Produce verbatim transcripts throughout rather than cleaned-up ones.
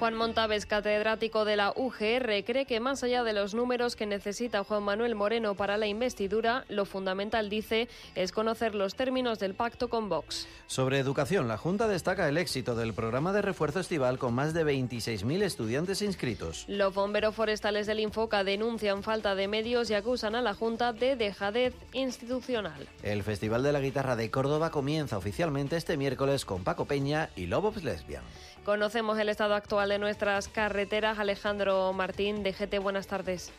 Juan Montaves, catedrático de la U G R, cree que más allá de los números que necesita Juan Manuel Moreno para la investidura, lo fundamental, dice, es conocer los términos del pacto con Vox. Sobre educación, la Junta destaca el éxito del programa de refuerzo estival con más de veintiséis mil estudiantes inscritos. Los bomberos forestales del Infoca denuncian falta de medios y acusan a la Junta de dejadez institucional. El Festival de la Guitarra de Córdoba comienza oficialmente este miércoles con Paco Peña y Lobos Lesbian. Conocemos el estado actual de nuestras carreteras. Alejandro Martín, de G T, buenas tardes.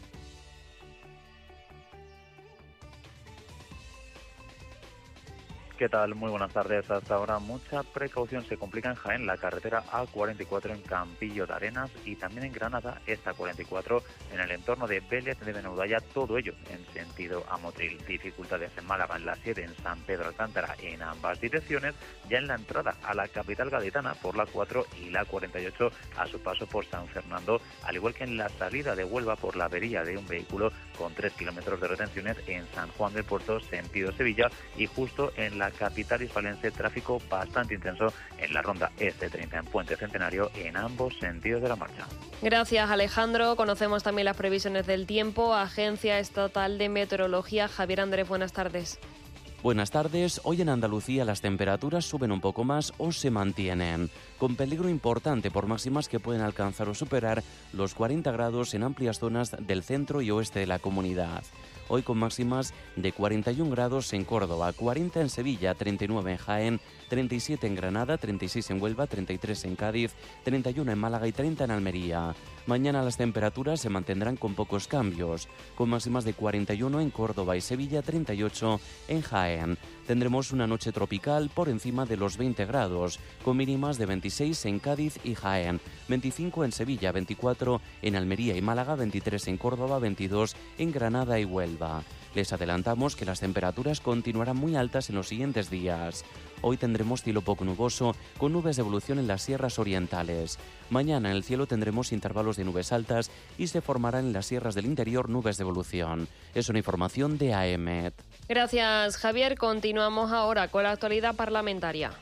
¿Qué tal? Muy buenas tardes. Hasta ahora mucha precaución se complica en Jaén, la carretera A cuarenta y cuatro en Campillo de Arenas y también en Granada, esta cuarenta y cuatro en el entorno de Vélez de Benaudalla, todo ello en sentido a Motril. Dificultades en Málaga, en la siete, en San Pedro Alcántara, en ambas direcciones, ya en la entrada a la capital gaditana por la cuatro y la cuarenta y ocho a su paso por San Fernando, al igual que en la salida de Huelva por la avería de un vehículo con tres kilómetros de retenciones en San Juan del Puerto, sentido Sevilla, y justo en la capital hispalense, tráfico bastante intenso en la ronda ese treinta en Puente Centenario en ambos sentidos de la marcha. Gracias, Alejandro. Conocemos también las previsiones del tiempo. Agencia Estatal de Meteorología. Javier Andrés, buenas tardes. Buenas tardes. Hoy en Andalucía las temperaturas suben un poco más o se mantienen, con peligro importante por máximas que pueden alcanzar o superar los cuarenta grados en amplias zonas del centro y oeste de la comunidad. Hoy con máximas de cuarenta y un grados en Córdoba, cuarenta en Sevilla, treinta y nueve en Jaén, treinta y siete en Granada, treinta y seis en Huelva, treinta y tres en Cádiz, treinta y uno en Málaga y treinta en Almería. Mañana las temperaturas se mantendrán con pocos cambios, con máximas de cuarenta y uno en Córdoba y Sevilla, treinta y ocho en Jaén. Tendremos una noche tropical por encima de los veinte grados, con mínimas de veintiséis en Cádiz y Jaén, veinticinco en Sevilla, veinticuatro en Almería y Málaga, veintitrés en Córdoba, veintidós en Granada y Huelva. Les adelantamos que las temperaturas continuarán muy altas en los siguientes días. Hoy tendremos cielo poco nuboso, con nubes de evolución en las sierras orientales. Mañana en el cielo tendremos intervalos de nubes altas y se formarán en las sierras del interior nubes de evolución. Es una información de A E M E T. Gracias, Javier. Continuamos ahora con la actualidad parlamentaria.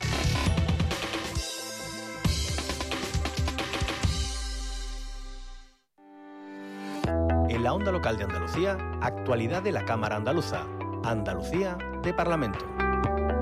En la onda local de Andalucía, actualidad de la Cámara Andaluza. Andalucía de Parlamento.